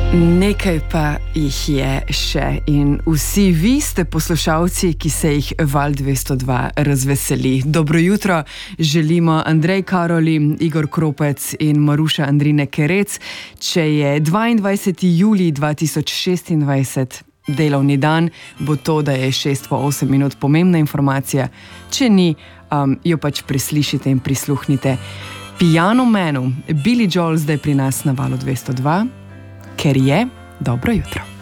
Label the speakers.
Speaker 1: Nekaj pa jih je še in vsi vi ste poslušalci, ki se jih Val 202 razveseli. Dobro jutro želimo Andrej Karoli, Igor Kropec in Maruša Andrine Kerec. Če je 22. julij 2026 delovni dan, bo to, da je 6 po 8 minut pomembna informacija. Če ni, jo pač preslišite in prisluhnite. Piano Manu, Billy Joel zdaj pri nas na Valu 202. Ker je dobro jutro.